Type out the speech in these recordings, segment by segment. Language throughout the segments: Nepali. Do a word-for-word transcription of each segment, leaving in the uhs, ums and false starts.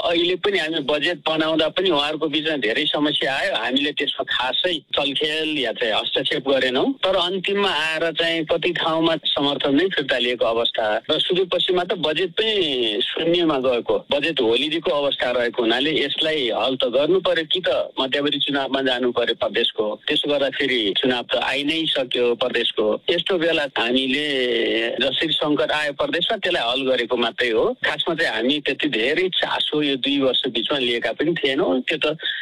अहिले पनि हामी बजेट बनाउँदा पनि उहाँहरूको बिचमा धेरै समस्या आयो। हामीले त्यसमा खासै चलखेल या चाहिँ हस्तक्षेप गरेनौँ। तर अन्तिममा आएर चाहिँ कति ठाउँमा समर्थन नै फिर्ता लिएको अवस्था र सुदूरपश्चिममा त बजेट पनि शून्यमा गएको, बजेट होलिदिएको अवस्था रहेको हुनाले यसलाई हल त गर्नु पर्यो कि त मध्यवर्ती चुनावमा जानु पर्यो प्रदेशको। त्यसो गर्दाखेरि चुनाव त आइ नै सक्यो प्रदेशको। यस्तो बेला हामीले जसरी सङ्कट आयो प्रदेशमा त्यसलाई हल गरेको मात्रै हो। खासमा चाहिँ हामी त्यति धेरै चासो यो दुई वर्ष बिचमा लिएका पनि थिएनौँ। त्यो त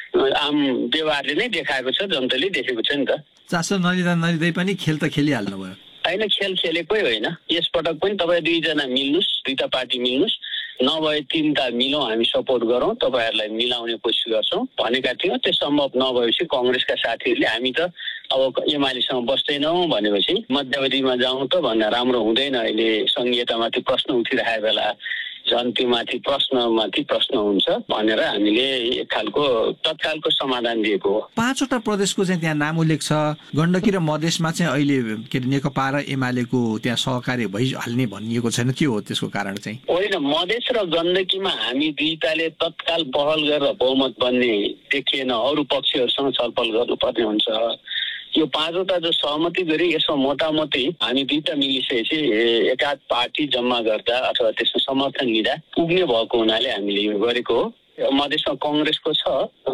आम व्यवहारले नै देखाएको छ, जनताले देखेको छ नि त। चासो नलिँदा नलिँदै पनि खेल त खेलिहाल्नु भयो। होइन, खेल खेलेकै होइन। यसपटक पनि तपाईँ दुईजना मिल्नुहोस्, दुईटा पार्टी मिल्नुहोस्, नभए तिनवटा मिलौँ, हामी सपोर्ट गरौँ, तपाईँहरूलाई मिलाउने कोसिस गर्छौँ भनेका थियौँ। त्यो सम्भव नभएपछि कङ्ग्रेसका साथीहरूले हामी त अब एमालेसँग बस्दैनौँ भनेपछि मध्यवर्तीमा जाउँ त भन्दा राम्रो हुँदैन। अहिले सङ्घीयतामाथि प्रश्न उठिरहेको बेला झन् त्यो माथि प्रश्नमाथि प्रश्न हुन्छ भनेर हामीले एक खालको तत्कालको समाधान दिएको हो। पाँचवटा प्रदेशको चाहिँ त्यहाँ नाम उल्लेख छ। गण्डकी र मधेसमा चाहिँ अहिले के अरे नेकपा र एमालेको त्यहाँ सहकार्य भइहाल्ने भनिएको छैन। के हो त्यसको कारण चाहिँ? होइन, मधेस र गण्डकीमा हामी दुईटाले तत्काल पहल गरेर बहुमत बन्ने देखिएन। अरू पक्षहरूसँग छलफल गर्नुपर्ने हुन्छ। यो पाँचवटा जो सहमति गरे यसमा मोटामोटी हामी दुईटा मिलिसकेपछि एकाध पार्टी जम्मा गर्दा अथवा त्यसमा समर्थन लिँदा पुग्ने भएको हुनाले हामीले यो गरेको हो। मधेसमा कङ्ग्रेसको छ,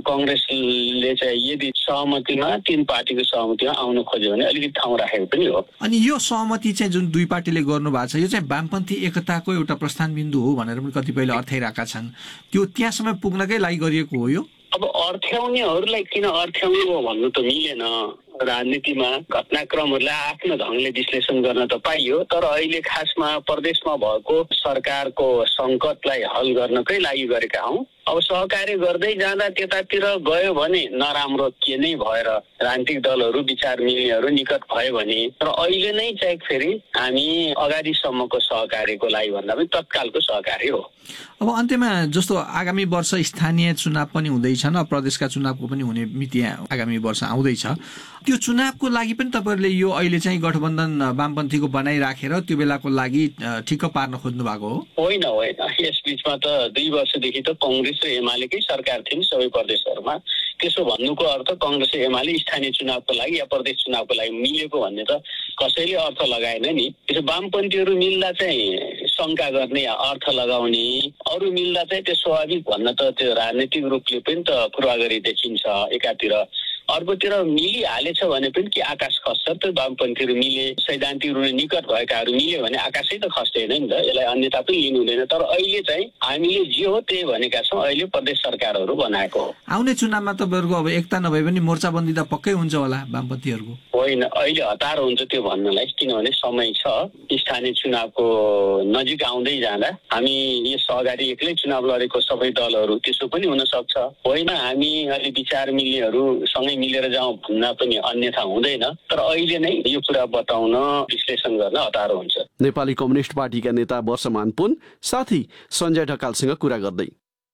कङ्ग्रेसले चाहिँ यदि सहमतिमा तीन पार्टीको सहमतिमा आउनु खोज्यो भने अलिकति ठाउँ राखेको पनि हो। अनि यो सहमति चाहिँ जुन दुई पार्टीले गर्नु भएको छ यो चाहिँ वामपन्थी एकताको एउटा प्रस्थान बिन्दु हो भनेर पनि कतिपयले अर्थाइरहेका छन्। त्यो त्यहाँसम्म पुग्नकै लागि गरिएको हो यो? अब अर्थ्याउनेहरूलाई किन अर्थ्याउने हो भन्नु त मिलेन। राजनीतिमा घटनाक्रमहरूलाई आफ्नो ढङ्गले विश्लेषण गर्न त पाइयो, तर अहिले खासमा प्रदेशमा भएको सरकारको सङ्कटलाई हल गर्नकै लागि गरेका हौँ। अब सहकार्य गर्दै जाँदा त्यतातिर गयो भने नराम्रो के नै भएर राजनीतिक दलहरू विचार मिल्नेहरू निकट भयो भने, तर अहिले नै चाहिँ फेरि हामी अगाडिसम्मको सहकार्यको लागि भन्दा पनि तत्कालको सहकार्य हो। अब अन्त्यमा जस्तो आगामी वर्ष स्थानीय चुनाव पनि हुँदैछन्, प्रदेशका चुनावको पनि हुने मिति आगामी वर्ष आउँदैछ। त्यो चुनावको लागि पनि तपाईँहरूले यो अहिले चाहिँ गठबन्धन वामपन्थीको बनाइराखेर त्यो बेलाको लागि ठिक्क पार्न खोज्नु भएको हो? होइन होइन, यस बिचमा त दुई वर्षदेखि त कङ्ग्रेस र एमालेकै सरकार थिए सबै प्रदेशहरूमा। त्यसो भन्नुको अर्थ कङ्ग्रेस र एमाले स्थानीय चुनावको लागि या प्रदेश चुनावको लागि मिलेको भन्ने त कसैले अर्थ लगाएन नि। त्यसो वामपन्थीहरू मिल्दा चाहिँ शङ्का गर्ने या अर्थ लगाउने, अरू मिल्दा चाहिँ त्यो स्वाभाविक भन्न त त्यो राजनीतिक रूपले पनि त पूर्वाग्रही देखिन्छ एकातिर। अर्कोतिर मिलिहालेछ भने पनि के आकाश खस्छ त? वामपन्थीहरू मिले, सैद्धान्तिक रूपले निकट भएकाहरू मिल्यो भने आकाशै त खस्दैन नि त। यसलाई अन्यथा पनि लिनु हुँदैन। तर अहिले चाहिँ हामीले जे हो त्यही भनेका छौँ। अहिले प्रदेश सरकारहरू बनाएको हो। आउने चुनावमा तपाईँहरूको अब एकता नभए पनि मोर्चाबन्दी त पक्कै हुन्छ होला वामपन्थीहरूको? होइन, अहिले हतार हुन्छ त्यो भन्नलाई, किनभने समय छ। स्थानीय चुनावको नजिक आउँदै जाँदा हामी यस अगाडि एक्लै चुनाव लडेको सबै दलहरू त्यसो पनि हुन सक्छ। होइन, हामी अलि विचार मिल्नेहरू सँगै मिलेर जाउँ भन्न पनि अन्यथा हुँदैन। तर अहिले नै यो कुरा बताउन, विश्लेषण गर्न हतार हुन्छ। नेपाली कम्युनिस्ट पार्टीका नेता वर्षमान पुन साथी सञ्जय ढकालसँग कुरा गर्दै।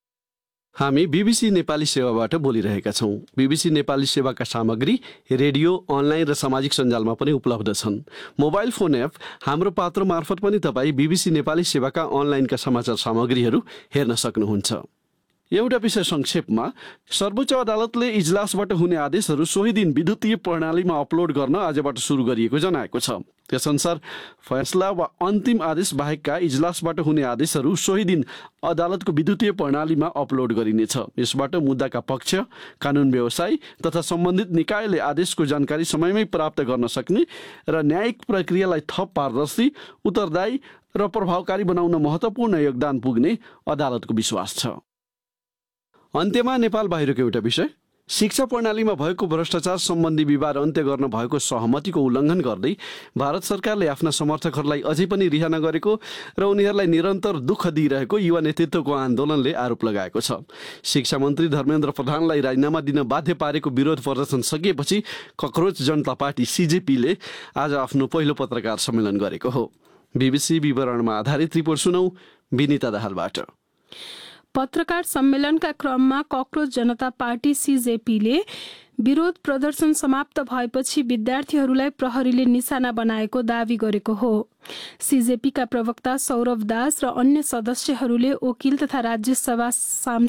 हामी बीबीसी नेपाली सेवाबाट बोलिरहेका छौँ। बीबीसी नेपाली सेवाका सामग्री रेडियो, अनलाइन र सामाजिक सञ्जालमा पनि उपलब्ध छन्। मोबाइल फोन एप हाम्रो पात्र मार्फत पनि तपाईँ बीबीसी नेपाली सेवाका अनलाइनका समाचार सामग्रीहरू हेर्न सक्नुहुन्छ। एउटा विषय संक्षेपमा, सर्वोच्च अदालतले इजलासबाट हुने आदेशहरू सोही दिन विद्युतीय प्रणालीमा अपलोड गर्न आजबाट सुरु गरिएको जनाएको छ। त्यसअनुसार फैसला वा अन्तिम आदेश बाहेकका इजलासबाट हुने आदेशहरू सोही दिन अदालतको विद्युतीय प्रणालीमा अपलोड गरिनेछ। यसबाट मुद्दाका पक्ष, कानुन व्यवसायी तथा सम्बन्धित निकायले आदेशको जानकारी समयमै प्राप्त गर्न सक्ने र न्यायिक प्रक्रियालाई थप पारदर्शी, उत्तरदायी र प्रभावकारी बनाउन महत्त्वपूर्ण योगदान पुग्ने अदालतको विश्वास छ। अन्त्यमा नेपाल बाहिरको एउटा विषय, शिक्षा प्रणालीमा भएको भ्रष्टाचार सम्बन्धी विवाद अन्त्य गर्न भएको सहमतिको उल्लङ्घन गर्दै भारत सरकारले आफ्ना समर्थकहरूलाई अझै पनि रिहा नगरेको र उनीहरूलाई निरन्तर दुःख दिइरहेको युवा नेतृत्वको आन्दोलनले आरोप लगाएको छ। शिक्षा मन्त्री धर्मेन्द्र प्रधानलाई राजीनामा दिन बाध्य पारेको विरोध प्रदर्शन सकिएपछि कक्रोच जनता पार्टी सीजेपीले आज आफ्नो पहिलो पत्रकार सम्मेलन गरेको हो। बीबीसी विवरणमा आधारित रिपोर्ट सुनौ विनिता दाहालबाट। पत्रकार सम्मेलनका क्रममा कक्रोच जनता पार्टी सीजेपीले विरोध प्रदर्शन समाप्त भएपछि विद्यार्थीहरूलाई प्रहरीले निशाना बनाएको दावी गरेको हो। सीजेपीका प्रवक्ता सौरभ दास र अन्य सदस्यहरूले वकिल तथा राज्यसभा